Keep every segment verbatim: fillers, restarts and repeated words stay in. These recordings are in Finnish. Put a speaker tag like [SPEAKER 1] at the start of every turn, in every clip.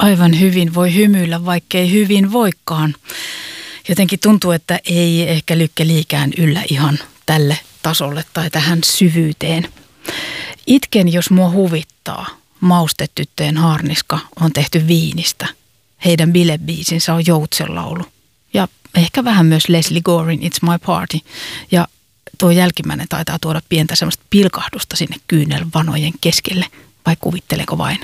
[SPEAKER 1] Aivan hyvin voi hymyillä, vaikkei hyvin voikaan. Jotenkin tuntuu, että ei ehkä Lykke Liikään yllä ihan tälle tasolle tai tähän syvyyteen. Itken, jos mua huvittaa. Maustetyttöjen haarniska on tehty viinistä. Heidän bilebiisinsä on joutsenlaulu. Ja ehkä vähän myös Leslie Gorein It's My Party. Ja tuo jälkimmäinen taitaa tuoda pientä semmoista pilkahdusta sinne kyynelvanojen keskelle. Vai kuvitteleko vain?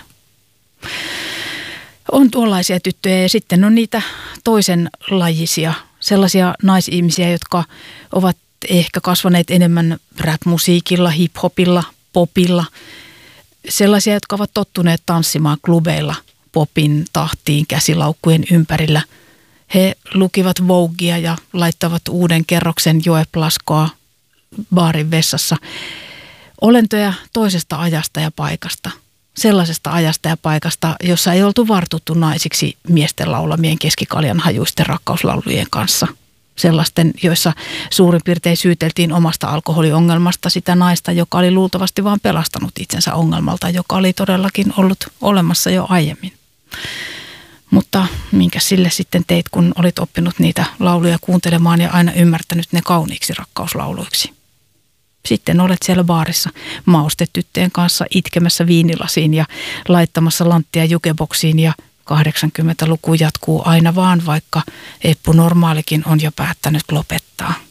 [SPEAKER 1] On tuollaisia tyttöjä ja sitten on niitä toisenlajisia, sellaisia naisihmisiä, jotka ovat ehkä kasvaneet enemmän rap-musiikilla, hip-hopilla, popilla. Sellaisia, jotka ovat tottuneet tanssimaan klubeilla popin tahtiin käsilaukkujen ympärillä. He lukivat Voguea ja laittavat uuden kerroksen Joe Plaskoa baarin vessassa. Olentoja toisesta ajasta ja paikasta. Sellaisesta ajasta ja paikasta, jossa ei oltu vartuttu naisiksi miesten laulamien keskikaljan hajuisten rakkauslaulujen kanssa. Sellaisten, joissa suurin piirtein syyteltiin omasta alkoholiongelmasta sitä naista, joka oli luultavasti vaan pelastanut itsensä ongelmalta, joka oli todellakin ollut olemassa jo aiemmin. Mutta minkä sille sitten teit, kun olit oppinut niitä lauluja kuuntelemaan ja aina ymmärtänyt ne kauniiksi rakkauslauluiksi? Sitten olet siellä baarissa maustetyttöjen kanssa itkemässä viinilasiin ja laittamassa lanttia jukeboksiin ja kahdeksankymmentäluku jatkuu aina vaan, vaikka Eppu Normaalikin on jo päättänyt lopettaa.